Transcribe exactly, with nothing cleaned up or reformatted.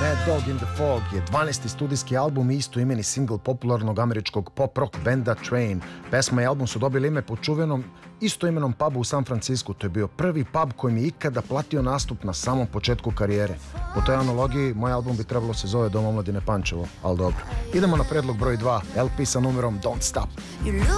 Mad Dog in the Fog je dvanaesti studijski album i istoimeni singl popularnog američkog pop-rock benda Train. Pesma i album su dobili ime po čuvenom istoimenom pubu u San Francisku. To je bio prvi pub koji mi je ikada platio nastup na samom početku karijere. Po toj analogiji, moj album bi trebalo se zove Dom omladine Pančevo, ali dobro. Idemo na predlog broj dva, L P sa numerom Don't Stop.